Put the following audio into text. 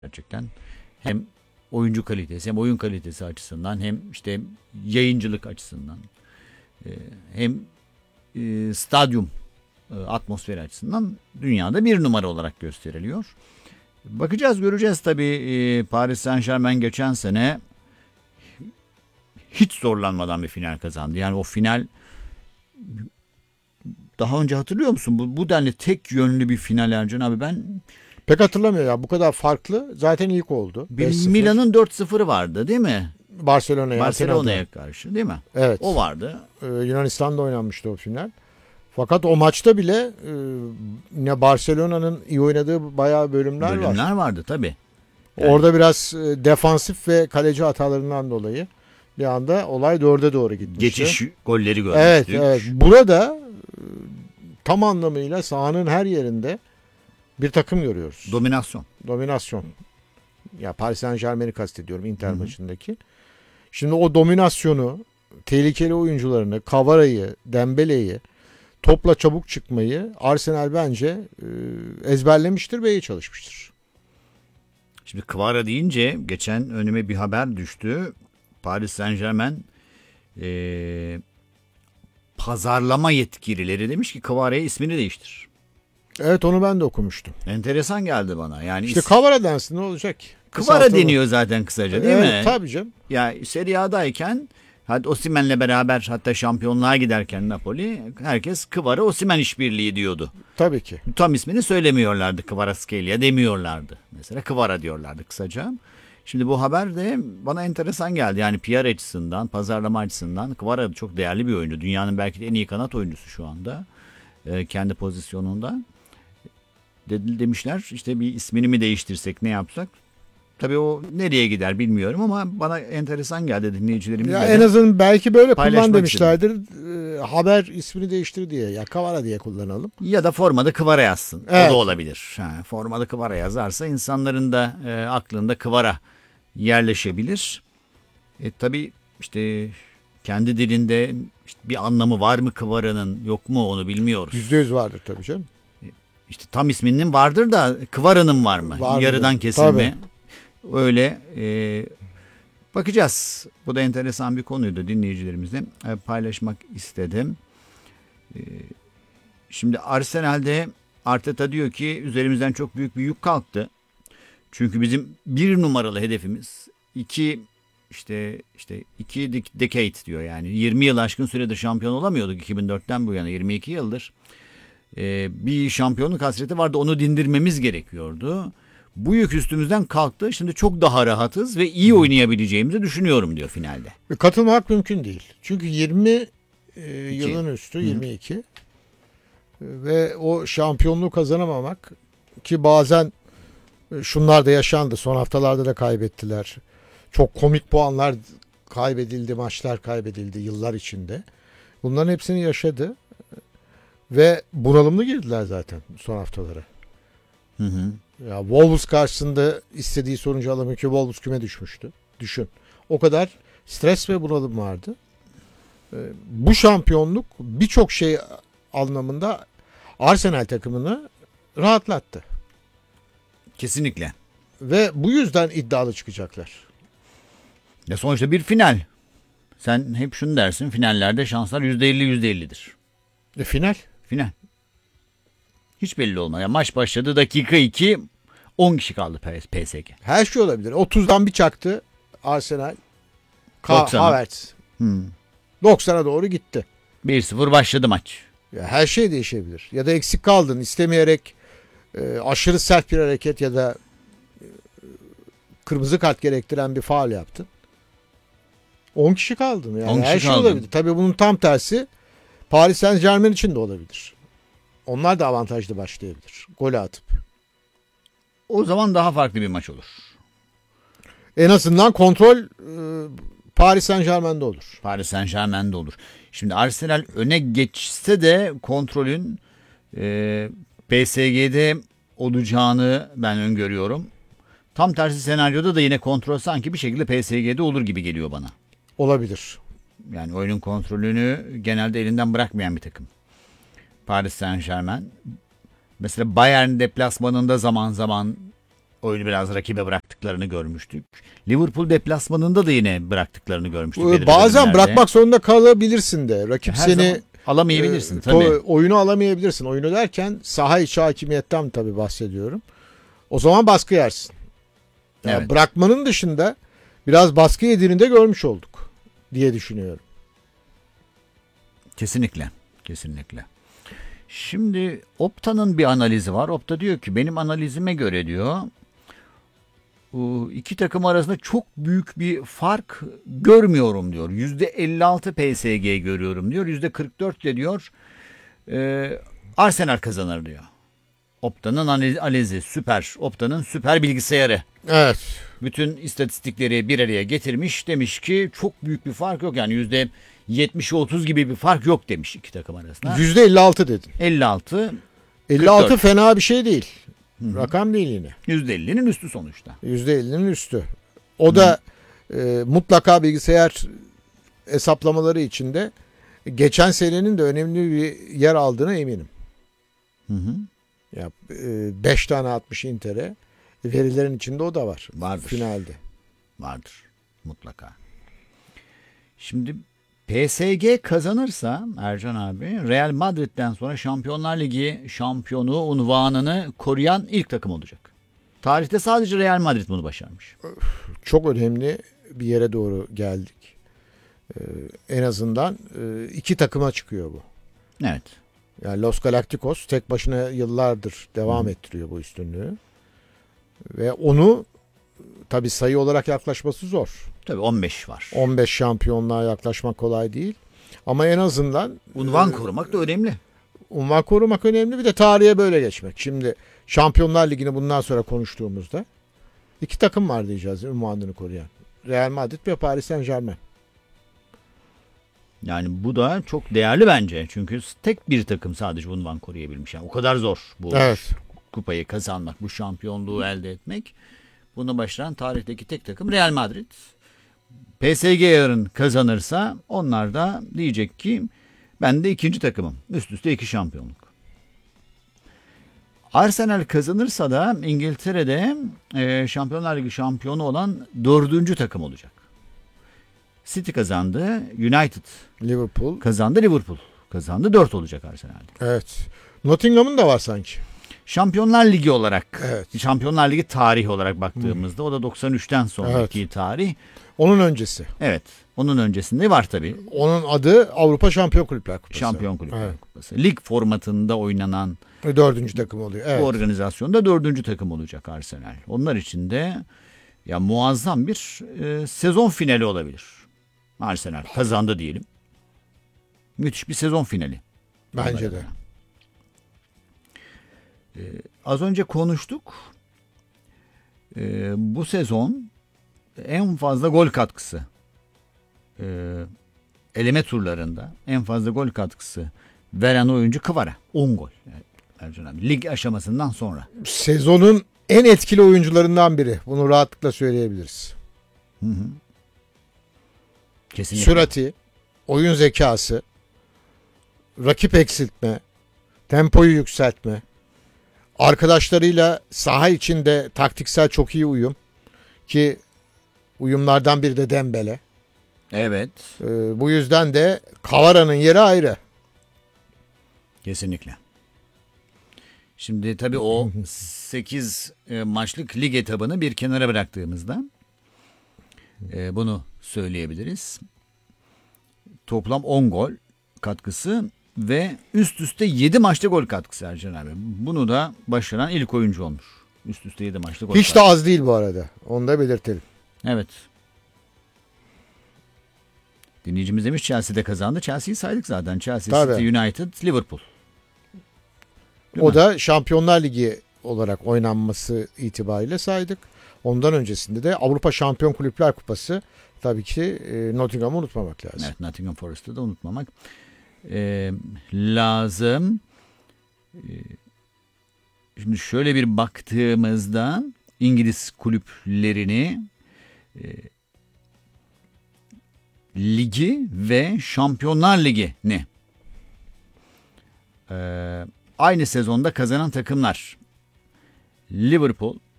gerçekten. Hem oyuncu kalitesi hem oyun kalitesi açısından hem işte yayıncılık açısından hem stadyum atmosferi açısından dünyada bir numara olarak gösteriliyor. Bakacağız, göreceğiz tabii. Paris Saint-Germain geçen sene hiç zorlanmadan bir final kazandı. Yani o final, daha önce hatırlıyor musun? Bu denli tek yönlü bir final Ercan abi, ben Pek hatırlamıyor ya. Bu kadar farklı. Zaten ilk oldu. bir 5-0. Milan'ın 4-0'ı vardı değil mi? Barcelona'ya karşı değil mi? Evet. O vardı. Yunanistan'da oynanmıştı o final. Fakat o maçta bile ne Barcelona'nın iyi oynadığı bayağı bölümler var. Vardı tabii. Yani, orada biraz defansif ve kaleci hatalarından dolayı bir anda olay 4'e doğru gitmişti. geçiş golleri görmüştük. Evet. Burada tam anlamıyla sahanın her yerinde bir takım görüyoruz. Dominasyon. Ya Paris Saint-Germain'i kastediyorum Inter maçındaki. Şimdi o dominasyonu, tehlikeli oyuncularını, Kavara'yı, Dembele'yi, topla çabuk çıkmayı Arsenal bence ezberlemiştir ve iyi çalışmıştır. Şimdi Kvara deyince geçen önüme bir haber düştü. Paris Saint-Germain pazarlama yetkilileri demiş ki Kvara'ya ismini değiştir. Evet, onu ben de okumuştum. Enteresan geldi bana. Yani İşte Kvara densin, ne olacak? Kvara deniyor zaten kısaca değil mi? Tabii canım. Ya Serie A'dayken Osimhen'le beraber, hatta şampiyonluğa giderken Napoli, herkes Kvara Osimhen işbirliği diyordu. Tabii ki. Tam ismini söylemiyorlardı. Kvaratskhelia demiyorlardı. Mesela Kvara diyorlardı kısaca. Şimdi bu haber de bana enteresan geldi. Yani PR açısından, pazarlama açısından Kvara çok değerli bir oyuncu. Dünyanın belki de en iyi kanat oyuncusu şu anda. Kendi pozisyonunda. Demişler işte bir ismini mi değiştirsek, ne yapsak? Tabii o nereye gider bilmiyorum ama bana enteresan geldi, dinleyicilerimizle. Ya en azından belki böyle kullan demişlerdir. Haber ismini değiştir diye. Ya Kvara diye kullanalım. Ya da formada Kvara yazsın. Evet. O da olabilir. Formada Kvara yazarsa insanların da aklında Kvara yerleşebilir. Tabii işte kendi dilinde işte bir anlamı var mı Kvara'nın, yok mu onu bilmiyoruz. %100 vardır tabii canım. İşte tam isminin vardır da Kvara'nın var mı? Vardır. Yarıdan kesilme. Tabii. Öyle bakacağız. Bu da enteresan bir konuydu, dinleyicilerimizle paylaşmak istedim. Şimdi Arsenal'de Arteta diyor ki üzerimizden çok büyük bir yük kalktı. Çünkü bizim bir numaralı hedefimiz iki decade diyor, yani 20 yıl aşkın süredir şampiyon olamıyorduk 2004'ten bu yana, 22 yıldır. Bir şampiyonluk hasreti vardı, onu dindirmemiz gerekiyordu. Bu yük üstümüzden kalktı. Şimdi çok daha rahatız ve iyi oynayabileceğimizi düşünüyorum diyor finalde. Katılmak mümkün değil. Çünkü 20 yılın üstü, 22 ve o şampiyonluğu kazanamamak, ki bazen şunlar da yaşandı. Son haftalarda da kaybettiler. Çok komik puanlar kaybedildi, maçlar kaybedildi yıllar içinde. Bunların hepsini yaşadı ve bunalımlı girdiler zaten son haftalara. Ya Wolves karşısında istediği sonucu alamıyor ki Wolves küme düşmüştü. Düşün. O kadar stres ve bunalım vardı. Bu şampiyonluk birçok şey anlamında Arsenal takımını rahatlattı. Kesinlikle. Ve bu yüzden iddialı çıkacaklar. Ya sonuçta bir final. Sen hep şunu dersin, finallerde şanslar %50'dir. Final. Hiç belli olmaz. Yani maç başladı, dakika 2, 10 kişi kaldı PSG. Her şey olabilir. 30'dan bir çaktı Arsenal. 90'a. Havertz. 90'a doğru gitti. 1-0 başladı maç. Ya her şey değişebilir. Ya da eksik kaldın, istemeyerek aşırı sert bir hareket ya da kırmızı kart gerektiren bir faul yaptın. 10 kişi kaldın. Yani her şey olabilir. Tabii bunun tam tersi Paris Saint-Germain için de olabilir. Onlar da avantajlı başlayabilir. Golü atıp. O zaman daha farklı bir maç olur. En azından kontrol Paris Saint-Germain'de olur. Şimdi Arsenal öne geçse de kontrolün PSG'de olacağını ben öngörüyorum. Tam tersi senaryoda da yine kontrol sanki bir şekilde PSG'de olur gibi geliyor bana. Olabilir. Yani oyunun kontrolünü genelde elinden bırakmayan bir takım Paris Saint-Germain. Mesela Bayern deplasmanında zaman zaman oyunu biraz rakibe bıraktıklarını görmüştük. Liverpool deplasmanında da yine bıraktıklarını görmüştük. belirli Bazen bölümlerde. bırakmak zorunda kalabilirsin de. Rakip Her seni zaman alamayabilirsin tabii. oyunu alamayabilirsin. Oyunu derken saha içi hakimiyetten tabii bahsediyorum. O zaman baskı yersin. Yani Evet. bırakmanın dışında biraz baskı yediğini de görmüş olduk diye düşünüyorum. Kesinlikle. Kesinlikle. Şimdi Opta'nın bir analizi var. Opta diyor ki benim analizime göre diyor bu iki takım arasında çok büyük bir fark görmüyorum diyor. %56 PSG görüyorum diyor. %44 de diyor Arsenal kazanır diyor. Opta'nın analizi süper. Opta'nın süper bilgisayarı. Evet. Bütün istatistikleri bir araya getirmiş. Demiş ki çok büyük bir fark yok. Yani %70'e 30 gibi bir fark yok demiş iki takım arasında. %56 dedin. 56, 56 44. fena bir şey değil. Rakam değil yine. %50'nin üstü sonuçta. %50'nin üstü. O da mutlaka bilgisayar hesaplamaları içinde geçen senenin de önemli bir yer aldığına eminim. Hı hı. Ya 5 tane atmış Inter'e. Verilerin içinde o da var. Vardır. Finalde. Vardır. Mutlaka. Şimdi PSG kazanırsa Ercan abi Real Madrid'den sonra Şampiyonlar Ligi şampiyonu unvanını koruyan ilk takım olacak. Tarihte sadece Real Madrid bunu başarmış. Çok önemli bir yere doğru geldik. En azından iki takıma çıkıyor bu. Evet. Yani Los Galacticos tek başına yıllardır devam ettiriyor bu üstünlüğü. Ve onu tabii sayı olarak yaklaşması zor. Tabii 15 var. 15 şampiyonluğa yaklaşmak kolay değil. Ama en azından Unvan korumak da önemli. unvan korumak önemli. Bir de tarihe böyle geçmek. Şimdi Şampiyonlar Ligi'ni bundan sonra konuştuğumuzda iki takım var diyeceğiz unvanını koruyan. Real Madrid ve Paris Saint-Germain. Yani bu da çok değerli bence. Çünkü tek bir takım sadece unvan koruyabilmiş. Yani o kadar zor bu Evet. kupayı kazanmak, bu şampiyonluğu elde etmek. Bunu başaran tarihteki tek takım Real Madrid. PSG yarın kazanırsa onlar da diyecek ki ben de ikinci takımım. Üst üste 2 şampiyonluk. Arsenal kazanırsa da İngiltere'de Şampiyonlar Ligi şampiyonu olan 4. takım olacak. City kazandı, United Liverpool. kazandı, Liverpool kazandı. 4 olacak Arsenal'de. Evet. Nottingham'ın da var sanki. Şampiyonlar Ligi olarak, Evet. Şampiyonlar Ligi tarihi olarak baktığımızda o da 93'ten sonraki tarih. Onun öncesi. Evet. Onun öncesinde var tabii. Onun adı Avrupa Şampiyon Kulüpler Kupası. Şampiyon Kulüpler Evet. Kupası. Lig formatında oynanan 4. takım oluyor. Evet. bu organizasyonda 4. takım olacak Arsenal. Onlar için de ya muazzam bir sezon finali olabilir. Arsenal kazandı diyelim. Müthiş bir sezon finali. Bence de. Az önce konuştuk. Bu sezon en fazla gol katkısı eleme turlarında en fazla gol katkısı veren oyuncu Kvara. 10 gol. Yani Ercan abi, lig aşamasından sonra. Sezonun en etkili oyuncularından biri. Bunu rahatlıkla söyleyebiliriz. Hı hı. Kesinlikle. Sürati, oyun zekası, rakip eksiltme, tempoyu yükseltme, arkadaşlarıyla saha içinde taktiksel çok iyi uyum ki uyumlardan biri de Dembele. Evet. Bu yüzden de Kavara'nın yeri ayrı. Kesinlikle. Şimdi tabii o 8 maçlık lig etabını bir kenara bıraktığımızda bunu söyleyebiliriz. Toplam 10 gol katkısı ve üst üste 7 maçta gol katkısı Ercan abi. Bunu da başaran ilk oyuncu olmuş. Üst üste 7 maçta gol Hiç de katkısı. az değil bu arada. Onu da belirtelim. Evet. Dinleyicimiz demiş Chelsea'de kazandı. Chelsea'yi saydık zaten. Chelsea, Tabii. City, United, Liverpool. Değil O mi? da Şampiyonlar Ligi olarak oynanması itibariyle saydık. Ondan öncesinde de Avrupa Şampiyon Kulüpler Kupası, tabii ki Nottingham'ı unutmamak lazım. Evet, Nottingham Forest'ı da unutmamak lazım. Şimdi şöyle bir baktığımızda İngiliz kulüplerini ligi ve Şampiyonlar Ligi'ni aynı sezonda kazanan takımlar Liverpool,